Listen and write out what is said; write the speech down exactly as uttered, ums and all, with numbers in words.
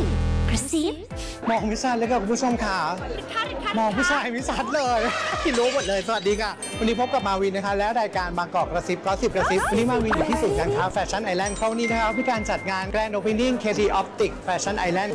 กระซิบมองไม่ชัดเลยค่ะคุณผู้ชมค่ะมองผู้ชายไม่ชัดเลยรู้หมดเลยสวัสดีค่ะวันนี้พบกับมาวินนะคะและรายการบางกอกกระซิบก็สิบกระซิบวันนี้มาวินอยู่ที่ศูนย์การค้าแฟชั่นไอแลนด์เขานี่นะคะมีการจัดงาน Grand Opening เค ที Optic Fashion Island